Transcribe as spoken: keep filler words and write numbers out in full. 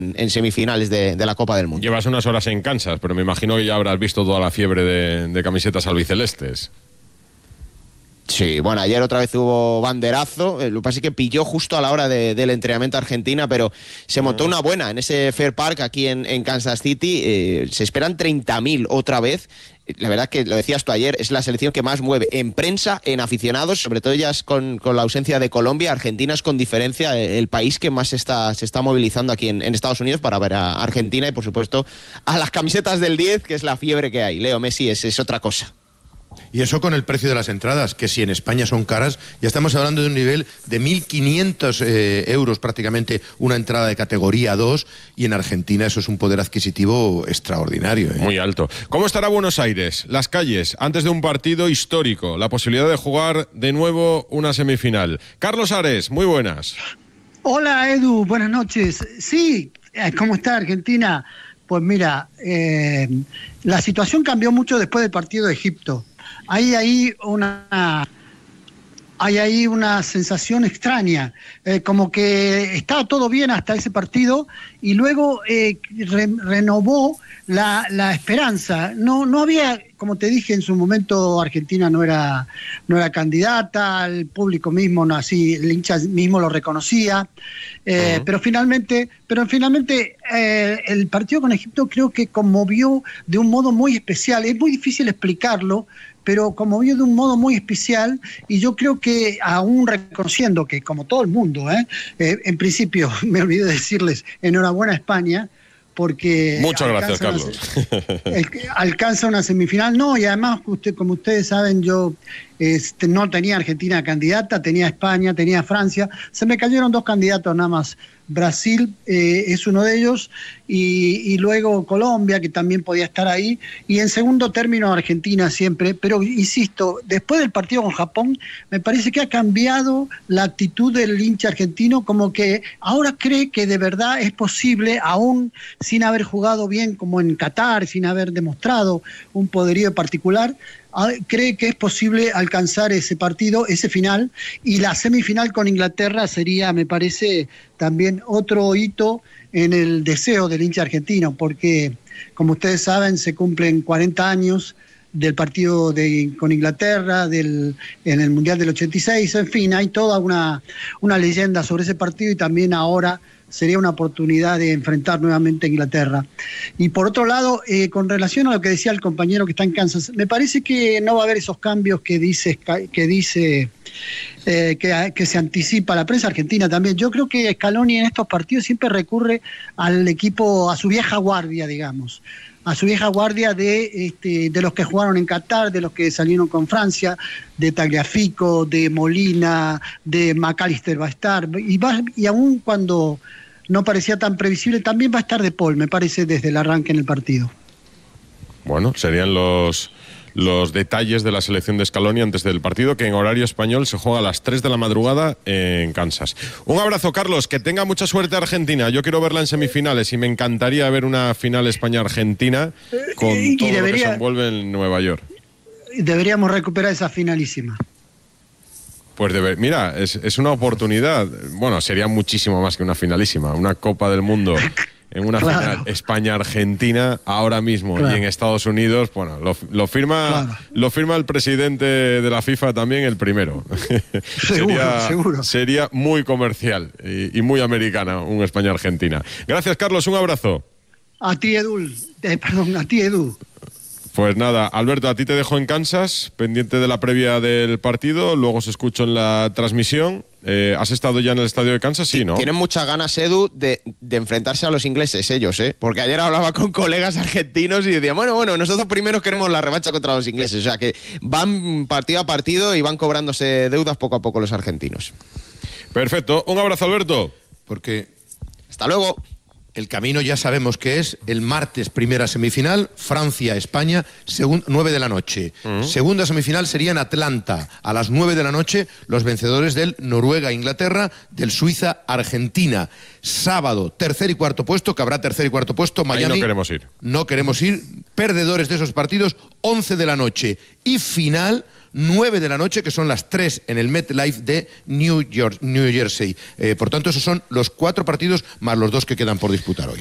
en semifinales de, de la Copa del Mundo. Llevas unas horas en Kansas, pero me imagino que ya habrás visto toda la fiebre de, de camisetas albicelestes. Sí, bueno, ayer otra vez hubo banderazo, lo que pasa es que pilló justo a la hora de, del entrenamiento Argentina, pero se montó una buena en ese Fair Park aquí en, en Kansas City, eh, se esperan treinta mil otra vez. La verdad que, lo decías tú ayer, es la selección que más mueve en prensa, en aficionados, sobre todo ya con, con la ausencia de Colombia. Argentina es con diferencia el país que más se está, se está movilizando aquí en, en Estados Unidos para ver a Argentina y, por supuesto, a las camisetas del diez, que es la fiebre que hay. Leo Messi es, es otra cosa. Y eso con el precio de las entradas, que si en España son caras, ya estamos hablando de un nivel de mil quinientos eh, euros prácticamente una entrada de categoría dos, y en Argentina eso es un poder adquisitivo extraordinario. ¿eh? Muy alto. ¿Cómo estará Buenos Aires? Las calles, antes de un partido histórico, la posibilidad de jugar de nuevo una semifinal. Carlos Ares, muy buenas. Hola Edu, buenas noches. Sí, ¿cómo está Argentina? Pues mira, eh, la situación cambió mucho después del partido de Egipto. Hay ahí una, hay ahí una sensación extraña, eh, como que estaba todo bien hasta ese partido y luego eh, re, renovó la, la esperanza. No, no había, como te dije en su momento, Argentina no era, no era candidata, el público mismo, no, así, el hincha mismo lo reconocía, eh, uh-huh. pero finalmente, pero finalmente eh, el partido con Egipto creo que conmovió de un modo muy especial. Es muy difícil explicarlo, pero conmovió de un modo muy especial, y yo creo que aún reconociendo que, como todo el mundo, ¿eh? Eh, en principio, me olvidé decirles, enhorabuena a España, porque muchas gracias, Carlos. Una, alcanza una semifinal, no, y además, usted, como ustedes saben, yo este, no tenía Argentina candidata, tenía España, tenía Francia, se me cayeron dos candidatos nada más. Brasil eh, es uno de ellos, y, y luego Colombia, que también podía estar ahí, y en segundo término Argentina siempre, pero insisto, después del partido con Japón, me parece que ha cambiado la actitud del hincha argentino, como que ahora cree que de verdad es posible, aún sin haber jugado bien como en Qatar, sin haber demostrado un poderío particular, cree que es posible alcanzar ese partido, ese final, y la semifinal con Inglaterra sería, me parece, también otro hito en el deseo del hincha argentino, porque, como ustedes saben, se cumplen cuarenta años del partido de, con Inglaterra, del, en el Mundial del ochenta y seis, en fin, hay toda una, una leyenda sobre ese partido, y también ahora sería una oportunidad de enfrentar nuevamente a Inglaterra. Y por otro lado, eh, con relación a lo que decía el compañero que está en Kansas, me parece que no va a haber esos cambios que dice, que, dice eh, que, que se anticipa la prensa argentina también. Yo creo que Scaloni en estos partidos siempre recurre al equipo, a su vieja guardia, digamos, a su vieja guardia de, este, de los que jugaron en Qatar, de los que salieron con Francia, de Tagliafico, de Molina, de McAllister va a estar, y, va, y aún cuando no parecía tan previsible, también va a estar De Paul, me parece, desde el arranque en el partido. Bueno, serían los, los detalles de la selección de Scaloni antes del partido, que en horario español se juega a las tres de la madrugada en Kansas. Un abrazo, Carlos, que tenga mucha suerte Argentina. Yo quiero verla en semifinales y me encantaría ver una final España-Argentina con y, todo y debería, lo que se envuelve en Nueva York. Deberíamos recuperar esa finalísima. Pues debe, mira, es, es una oportunidad. Bueno, sería muchísimo más que una finalísima. Una Copa del Mundo en una claro. final España-Argentina ahora mismo, claro. y en Estados Unidos, bueno, lo, lo firma claro. lo firma el presidente de la FIFA también, el primero. Seguro, sería, seguro. Sería muy comercial y, y muy americana un España-Argentina. Gracias, Carlos, un abrazo. A ti, Edu. Eh, perdón, a ti, Edu. Pues nada, Alberto, a ti te dejo en Kansas, pendiente de la previa del partido, luego os escucho en la transmisión. Eh, ¿Has estado ya en el estadio de Kansas? Sí, ¿no? Tienen muchas ganas, Edu, de, de enfrentarse a los ingleses, ellos, ¿eh? Porque ayer hablaba con colegas argentinos y decían, bueno, bueno, nosotros primero queremos la revancha contra los ingleses. O sea, que van partido a partido y van cobrándose deudas poco a poco los argentinos. Perfecto. Un abrazo, Alberto. Porque hasta luego. El camino ya sabemos que es el martes, primera semifinal, Francia-España, nueve de la noche. Uh-huh. Segunda semifinal sería en Atlanta, a las nueve de la noche, los vencedores del Noruega-Inglaterra, del Suiza-Argentina. Sábado, tercer y cuarto puesto, que habrá tercer y cuarto puesto, Miami. Ahí no queremos ir. No queremos ir. Perdedores de esos partidos, once de la noche. Y final, nueve de la noche, que son las tres en el MetLife de New York, New Jersey. Eh, por tanto, esos son los cuatro partidos más los dos que quedan por disputar hoy.